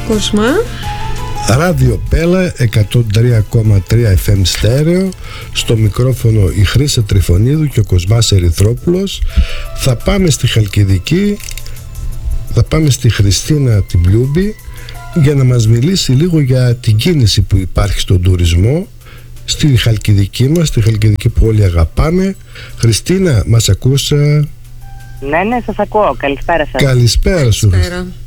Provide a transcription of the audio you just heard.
Κοσμά. Ράδιο Πέλα 103,3 FM στέρεο. Στο μικρόφωνο η Χρύσα Τριφωνίδου και ο Κοσμάς Ερυθρόπουλος. Θα πάμε στη Χαλκιδική, θα πάμε στη Χριστίνα την Πλιούμπη για να μας μιλήσει λίγο για την κίνηση που υπάρχει στον τουρισμό στη Χαλκιδική μας, στη Χαλκιδική που όλοι αγαπάμε. Χριστίνα, μας ακούς? Ναι, σας ακούω. Καλησπέρα σας. Καλησπέρα σου.